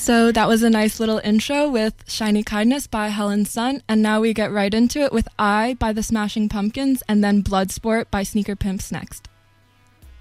So that was a nice little intro with Shiny Kindness by Helen Sun, and now we get right into it with I by the Smashing Pumpkins and then Bloodsport by Sneaker Pimps next.